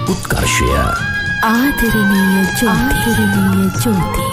උත්කර්ෂය ආදරණීය ජෝති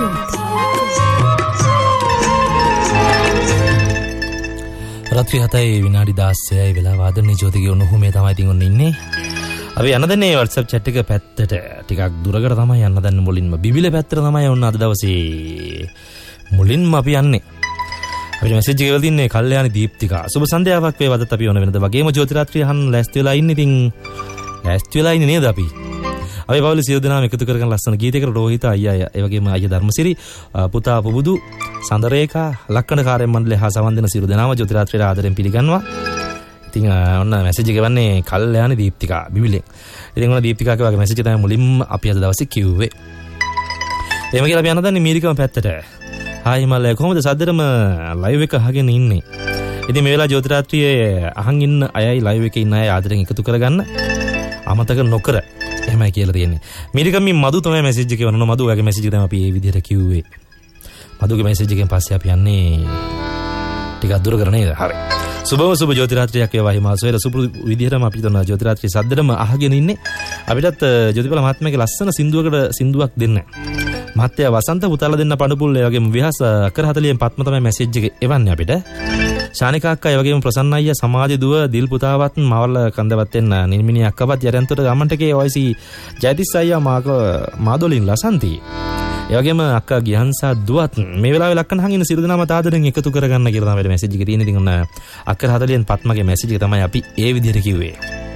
රාත්‍රී 7 විනාඩි 16යි වෙලා ආදරණීය ජෝතිගේ උණුහුම මේ තමයි තින් ඔන්න ඉන්නේ. අපි යන්න දන්නේ WhatsApp chat එක පැත්තට ටිකක් දුරකට තමයි යන්න දන්නේ මුලින්ම බිබිල පැත්තට තමයි ඔන්න අද දවසේ මුලින්ම අපි යන්නේ. අපිට මැසේජ් එක ගෙවලා තින්නේ කල්යාණි දීප්තිකා. සුබ සන්ධ්‍යාවක් වේවදත් අපි ඕන වෙනද වගේම ජෝති රාත්‍රිය අහන්න ලෑස්ති වෙලා ඉන්නේ. ඉතින් ලෑස්ති වෙලා ඉන්නේ නේද අපි? අපි පවුලේ සියලු දෙනාම එකතු කරගෙන ලස්සන ගීතයකට රෝහිත අයියා ඒ වගේම අයියා ධර්මසිරි පුතා පුබුදු සඳරේකා ලක්කන කාර්ය මණ්ඩලය හා සමන් දෙන සියලු දෙනාම ජෝති රාත්‍රියට ආදරෙන් පිළිගන්නවා. ඉතින් ඔන්න මැසේජ් එක ගවන්නේ කල්යාණි දීප්තිකා බිබිලෙන්. ඉතින් ඔන්න දීප්තිකාගේ වගේ මැසේජ් එක තමයි මුලින්ම අපි අද දවසේ කිව්වේ. එහෙම කියලා අපි යන්න දන්නේ මීරිකම පැත්තට. හායි මල්ලේ කොහොමද සද්දරම ලයිව් එක අහගෙන ඉන්නේ. ඉතින් මේ වෙලාව ජෝති රාත්‍රියේ අහන් ඉන්න අයයි ලයිව් එකේ ඉන්න අය ආදරෙන් එකතු කරගන්න අමතක නොකර එහෙමයි කියලා තියෙන්නේ. මීරිකම් මදු තමයි මැසේජ් එක වුණා. මදු වගේ මැසේජ් එක තමයි අපි මේ විදිහට කිව්වේ. මදුගේ මැසේජ් එකෙන් පස්සේ අපි යන්නේ ටිකක් දුර කරන නේද? හරි. සුබ ජෝති රාත්‍රියක් වේවා හිමාල් සොයලා සුපුරු විදිහටම අපි දන්නා ජෝති රාත්‍රියේ සද්දරම අහගෙන ඉන්නේ. අපිටත් ජෝතිපාල මහත්මයාගේ ලස්සන සින්දුවක් දෙන්න. මහත්තයා වසන්ත පුතාලා දෙන්න පඬුපුල් ඒ වගේම විහාස අකර 40න් පත්ම තමයි මැසේජ් එක එවන්නේ අපිට. ශානිකා අක්කා ඒ වගේම ප්‍රසන්න අයියා සමාජ දුව දිල් පුතාවත් මවල කන්දවත් වෙන්න නිර්මිනී අක්කවත් යරන්තොට ගමන්ටකේ ඔයිසි ජයතිස් අයියා මාදොලින් ලසන්ති. ඒ වගේම අක්කා ගිහන්සා දුවත් මේ වෙලාවේ ලක්කන හංගින සිරු දෙනාම ආදරෙන් එකතු කරගන්න කියලා තමයි මැසේජ් එක තියෙන්නේ. ඉතින් ඔන්න අක්කර 40න් පත්මගේ මැසේජ් එක තමයි අපි ඒ විදිහට කිව්වේ.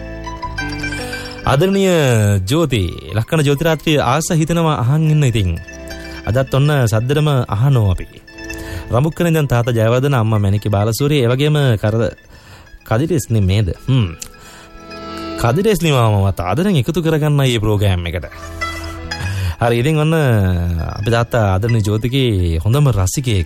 ආදරණීය ජෝති ලක්කන ජෝති රාත්‍රිය ආස හිතනවා අහන් ඉන්න. ඉතින් අදත් ඔන්න සද්දරම අහනෝ අපි. රමුක්කනේ දැන් තාත්තා ජයවර්ධන අම්මා මැනිකේ බාලසූරිය ඒ වගේම කදිරෙස්නි මේද කදිරෙස්නි මාමවත් ආදරෙන් එකතු කරගන්න මේ ප්‍රෝග්‍රෑම් එකට. හරි ඉතින් ඔන්න අපි තාත්තා ආදරණීය ජෝතිගේ හොඳම රසිකයෙක්.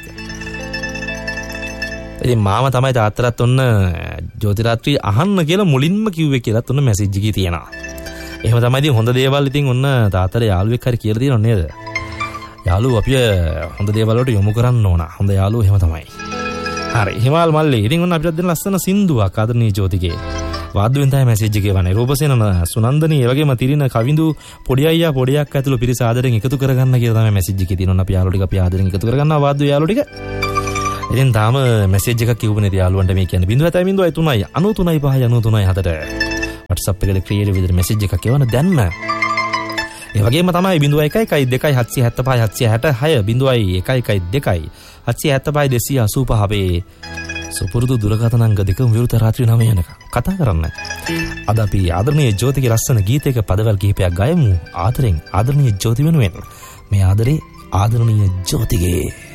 ඉතින් මාම තමයි තාත්තටත් ඔන්න ජෝති රාත්‍රිය අහන්න කියලා මුලින්ම කිව්වේ කියලාත් ඔන්න මැසේජ් එකේ තියෙනවා. එහෙම තමයි ඉතින් හොඳ දේවල් ඉතින් ඔන්න තාත්තට යාළුවෙක් හරි කියලා දෙනව නේද? යාළුවෝ අපි හොඳ දේවල් වලට යොමු කරන්න ඕන. හොඳ යාළුවෝ එහෙම තමයි. හරි හිමාල් මල්ලේ ඉතින් ඔන්න අපිට දෙන ලස්සන සින්දුවක් ආදරණීය ජෝතිගේ. වාද්දුවෙන් තමයි මැසේජ් එක එවන්නේ. රූපසේන සුනන්දනී ඒ වගේම තිරින කවිඳු පොඩි අයියා පොඩි අක්කා ඇතුළු පිරිස ආදරෙන් එකතු කරගන්න කියලා තමයි මැසේජ් එකේ තියෙනවා. අපි යාළුවෝ ටික අපි ආදරෙන් එකතු කරගන්නවා වාද්දු යාළුවෝ ටික. ඉතින් තාම මැසේජ් එකක් කිව්වනේ යාළුවන්ට මේ කියන්නේ 0.3 0.3 93 5 93 4 WhatsApp එකේ ක්‍රියේටිව් විදිහට මැසේජ් එකක් එවන දැන්ම. ඒ වගේම තමයි 0.1 2 775 766 0.1 2 775 285 අපේ සුපුරුදු දුරකථන අංක දෙකම විරුද්ධ රාත්‍රී 9 වෙනකම් කතා කරන්න. අද අපි ආදරණීය ජෝතිගේ ලස්සන ගීතයක පදවල් කිහිපයක් ගයමු. ආදරෙන් ආදරණීය ජෝති වෙනුවෙන්. මේ ආදරේ ආදරණීය ජෝතිගේ